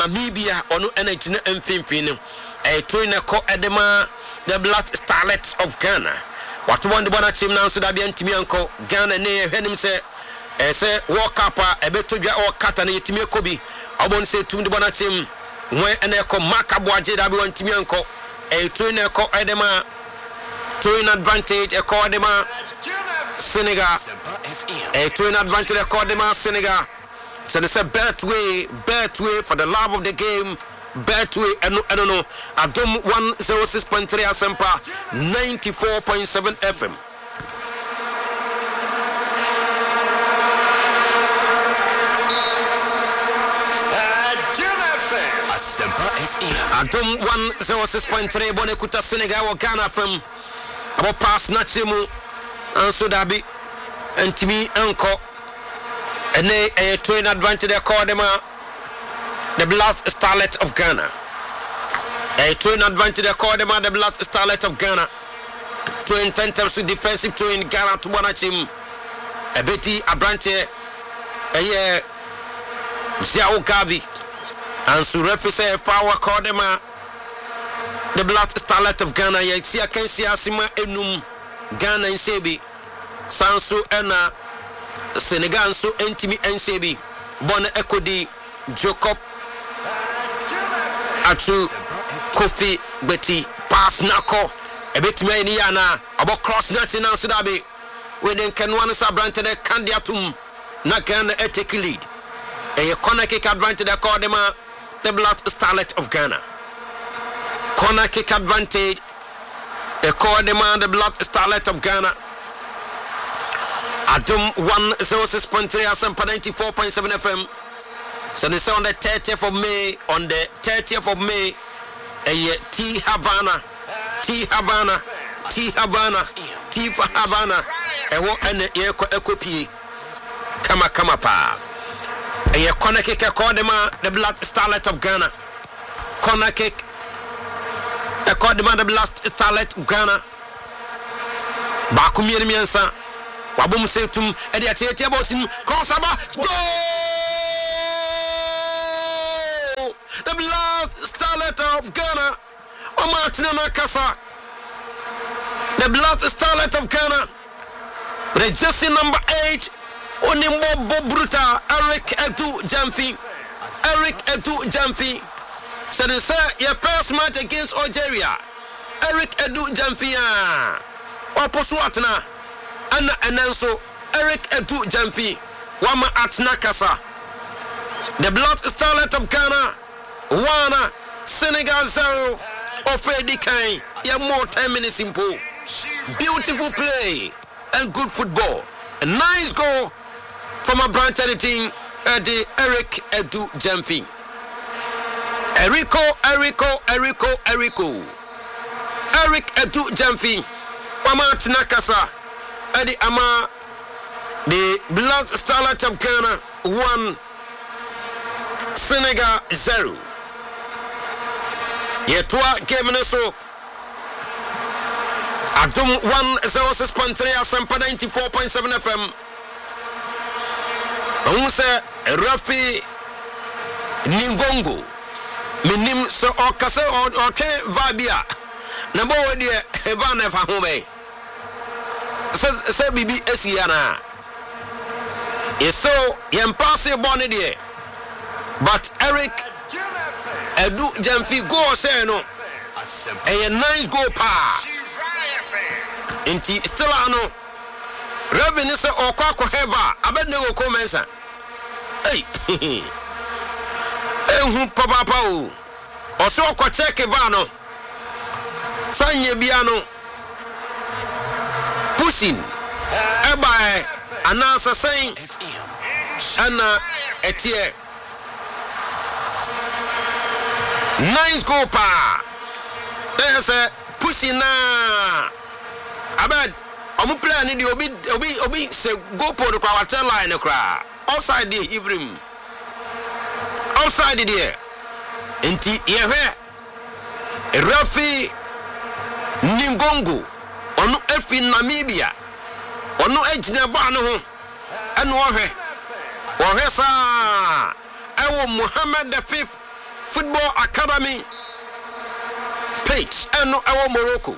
Namibia onu energy mfimfini to na ko edema the Black Starlets of Ghana what one the bona team now so da bia ntimi anko Ghana ne hwenim se World Cup ebeto dwa o kata na yetimi ekobi obon se tum the bona team when ene ko makaboaje da bia ntimi anko to na ko edema to in advantage e ko edema Senegal to in advantage e ko edema Senegal. So they say bet way for the love of the game. Bet way, I don't know. Adom 106.3 Asempa 94.7 FM. Adom 106.3 Bonekuta Senegal or Ghana from about past Nachimu and Sudabi and Timi Uncle. And they to an advantage they call them the Black Starlet of Ghana. To an advantage they call them the Black Starlet of Ghana. To intend to defensive to in Ghana to one team. A Betty a branch a Xiao Gavi and Surefi say Fawa call them the Black Starlet of Ghana. You see I can see Asima Enum Ghana in Sebi Sansu Ena Senegal so entimi NCB Bona Ekodi Jacob Atu Kofi Betty pass Nako a bit many yana about cross nothing now Sudabi within can one sabrante the candidatum Nagan take lead a corner kick advantage they call them the Black Starlet of Ghana. Corner kick advantage they call them the Black Starlet of Ghana. Adom 106.3 Asempa 94.7 FM. So they say on the 30th of May, T for Havana. Kama pa. A corner kick called the Black Starlet of Ghana. Corner kick called the Black Starlet of Ghana. Bakumi Miansa. Wabum Setum, Ediatia Bosim, Kosaba, go! The Black Starlet of Ghana, Omartina Nakasa, the Black Starlet of Ghana, the jersey number 8, Onimbo Bobruta, Eric Edu Jamfi. So they say your first match against Algeria, Eric Edu Jamfi, Oposwatna. Anna Ananso, Eric Edu Jamfi, Wama Atnakasa, the Black Starlet of Ghana, 1, Senegal 0, Ofedi Kain, yeah, more 10 minutes in pool. Beautiful play and good football. A nice goal from a branch editing, Eric Edu Jamfi. Eric Edu Jamfi, Wama Atnakasa. Adi Ama, the Black Starlet of Ghana 1, Senegal 0. Yetwa game so. Adom 106.3 Asempa 94.7 FM. Unse Rafi Ningongo. Minim so okase okay vibia. Nabo we de eva na fa home. Say bibi esiana is so impossible there, but Eric Edu Jamfi go say no a nice goal pa inti still ano revenue say okwa heva abednego commensa hey ehu papa o so okwa check eva no sanye bia no pushing by announcer saying Anna Etier nice goal pa there's a pushing na abed omu player ni obi say go for the quarter line kra outside the Ibrahim outside there enti yehe Rafi Ningongo onu efi Namibia onu ejina ba no ho eno ohwe sa ewo Muhammad the 5th Football Academy page and Morocco.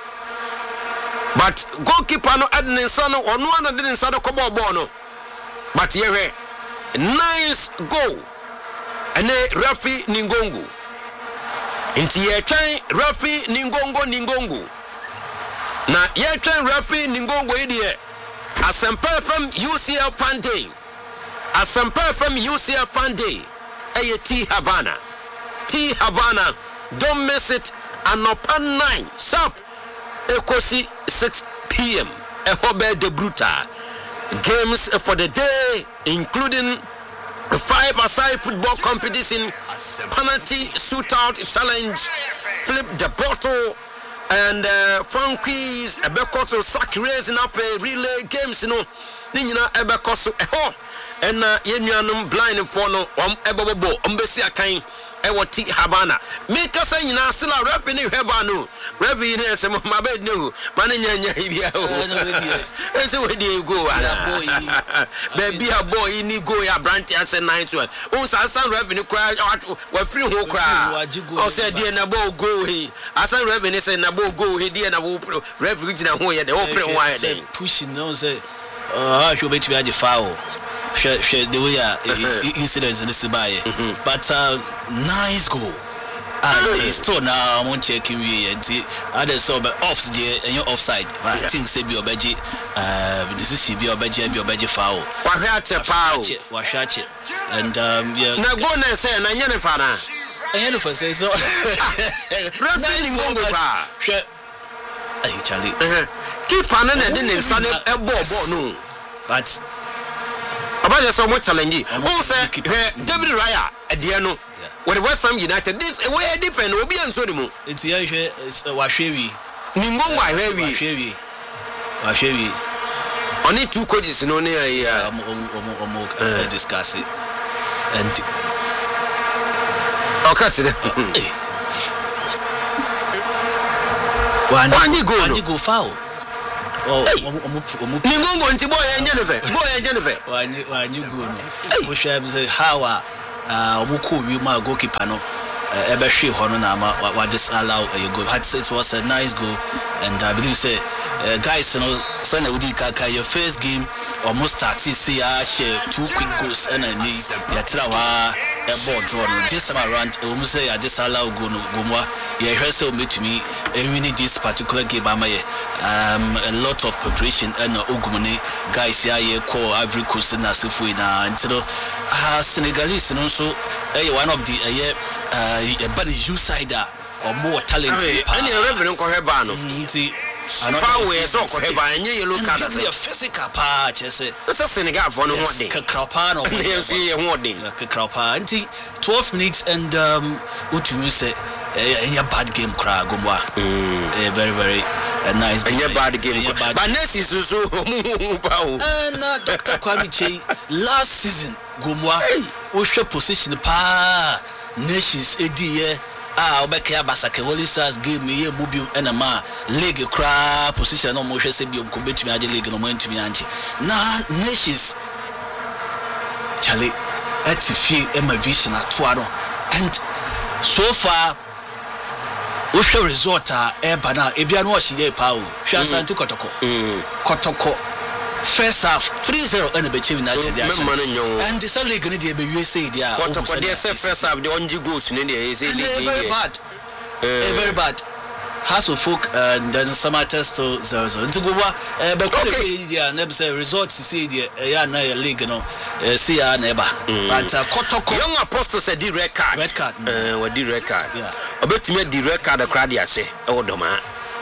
But goalkeeper no Adninsano or no one didn't say Kobo Bono. But here, nice goal. And Rafi Ningongu. Inti yetwen Rafi Ningongu. Na yetwen Rafi Ningongu idie. Asempa from UCL Fan Day. Asempa from UCL Fan Day. Eye T Havana. T Havana. Don't miss it. Anopa 9 sharp. Ekosi 6 p.m. Ehobe de Bruta. Games for the day, including 5-a-side football competition, penalty shootout challenge, flip the bottle, and Frankies, Ebekoso sack race in a relay games, Nina Ebekoso, and Yenuanum blind for no Ebobo, Umbesia Kain, Ewati Havana. Make us say, still a revenue Havano, revenue, some of my bed new, Mananya, and so where do you go? Baby, a boy in Nigoya, Branty as a nice one. Oh, some revenue cry out, were free who cry. Oh, said, dear Nabo go he. As a revenue said, Nabo go he, dear Nabo, refuge in a way at the open wide. Pushing those, I should be to the foul. The way incidents in the Sibaye, but nice goal. It's still now. I'm checking you and see others saw but off the and you're offside. I think say be obeji. This is she be obeji foul. Wahache foul. Wahache. And yeah. Na go na say na nyane fa na. Nyane fa say so. Referee Ngongo pa. Hwe. Ay Charlie. Keep on na dey insane e ball no. But about so much challenge. Who say David Raya Ediano with West Ham United? This way different. Will be answered. It's here. Washewi. Ningongo Washewi. Only 2 coaches in only discuss it. And okay, one go foul. Oh, Ningongo and Tiboy and Jennifer. Why you go? We shall say how Muku Yuma goalkeeper no Ebeshi Hononama what disallow a goal. It was a nice goal, and I believe say guys, Sana Udika, your first game almost started. See, I share 2 quick goals and I need Yatrawa a ball drawn. This time around, almost say I disallow Gomwa. You heard so me to me, and we need this particular game. A lot of preparation and Ogumane guys here call every question as if we now until Senegalese and also one of the but U-sider or more talented. And you're reverend Correbano. Far away, so Correba, and you look at us a physical patch. That's a Senegal for no one day. Crapano, Crapa, 12 minutes and Utu say a bad game cry, Gumwa. Very, very nice game. A bad game. But next is so Dr. Kwame last season, Gumwa, Usha position pa. Nations ADA Obeka Basake Wallisas gave me a mubium and a ma leg cry position no more sebium combet me a league no moment to me anchi. Now nations Charlie at feel Emma Vision at Tuano and so far Usha resort Ebana Ebian wash ye pow Shasan to Kotoko first half 3-0 and the United and the Sunday going to be USA they are first half the only goals in India is very bad very bad Hasselfolk and then some test to 0 to go but never say resort to see the league see neighbor but Kotoko young apostle said the red card what the red card about me the red card the crowd say oh doma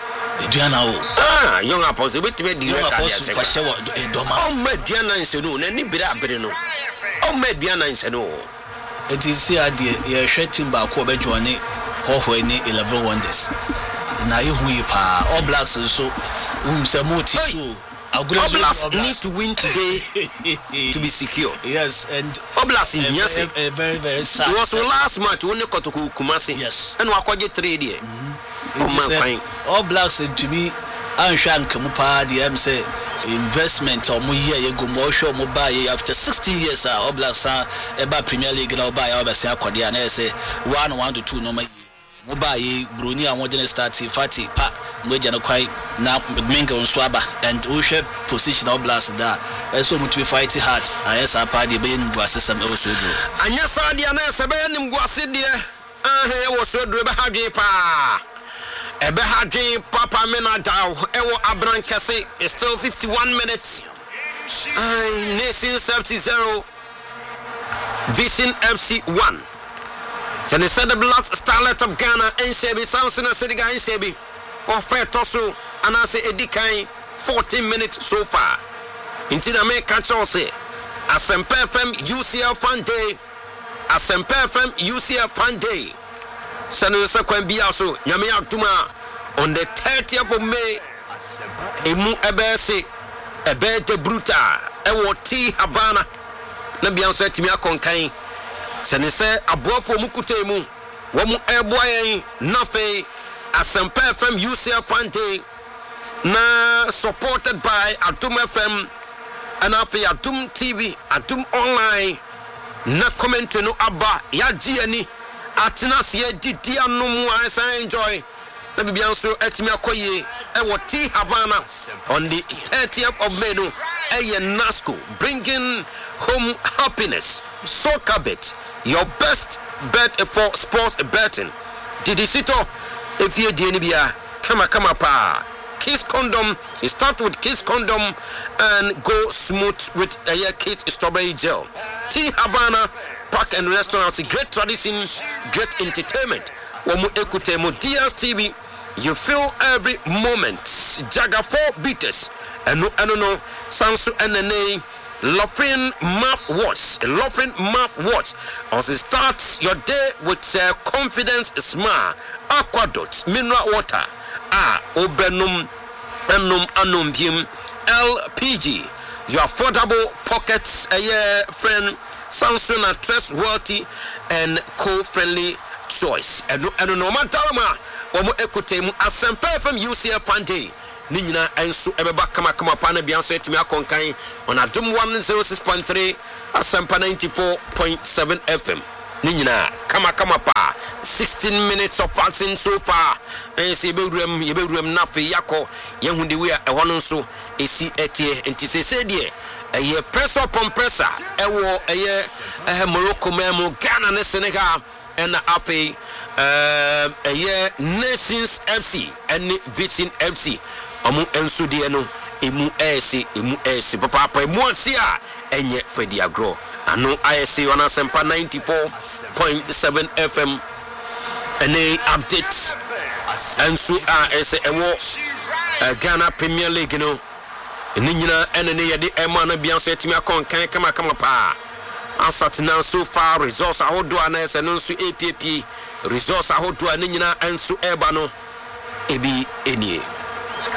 young apostle, but me the record. Oh, Mediana is no, any bit of no. Oh, Mediana is no. It is here, dear, you're shutting back over Johnny, or when 11 wonders. Now you pa all blacks so Samuti. Oblast need to win today to be secure. Yes, and Oblast in yes, very, very sad. It was the last match when you got to Kumasi. Yes, and Wakoje trade here. All blacks to me anshank mu pa the am say investment or mu year go mo show mo buy after 60 years All Blacks eba Premier League na buy obesia kwade na say 1 to 2 no ma mo buy Bruni and won start Fati pa mo gya no kwai na Menga nso aba and we share position All Blacks da so mo to fight hard ayesa pa de be ngu asesam e so dro anya sa dia na se be nim gu ase de he wo so dro be hadwe pa ebe hadwe papa menadao ewo abran kese. It's still 51 minutes. Nation 0 Vision FC 1. So they said the Blacks Starlet of Ghana and Shebi Samson City guy in Shebi or Fair Tosu and I say Edikai 14 minutes so far. Into the make catch all say Asempe FM UCL Fan Day. Asempe FM UCL Fan Day. Sanisa Kwambi also Nyame Atuma on the 30th of May. Emu Ebese Ebe de Bruta Ewo T Havana na bianso timi akonkan. Sanisa Abofo Mukutemu Wamu Eboyen Nafe Asempe FM UCL Fan Day na supported by Atum FM and Afi Atum TV Atum Online na comment no aba ya giani atena se didi anom as I enjoy na bibianso etimi akoye e T Havana on the 30th of May no Nasco bringing home happiness. Soccer bet, your best bet for sports betting. Didi Sito if you dienibia kama pa Kiss Condom. You start with Kiss Condom and go smooth with Kiss Strawberry Gel. T Havana Park and Restaurants, great tradition, great entertainment. Womu ekutemo DSTV, you feel every moment. Jaga 4 beaters and no Sansu NNA Laughing mouthwash. Laughing mouthwash. As it starts your day with confidence, smile, aqueduct, mineral water. Obenum anum bim LPG. Your affordable pockets, friend. Samsung trustworthy and co-friendly choice. And no matter omo ekutemu Asempe from UCL Fan Day. Ninyina enso ebeba kama pana bianso etimi akonkan on Adum 106.3 Asempa 94.7 FM. Ninyina kama pa 16 minutes of passing so far. Ense yebewrem nafe yako yehunde we e hono nso esi etie entisese de eye pressure upon pressure ewo eye Morocco memo Ghana ne Senegal and afi Nations FC and Vision FC omu enso de no emu esi papa emu asia enye Fedi Agro ano ISC on Asempa 94.7 FM any updates enso ese ewo Ghana Premier League no ninyina enene yede emana bianso etimi akonkan kama pa asatina so far results ahodo anese no nso APP results ahodo ninyina enso eba no ebi enie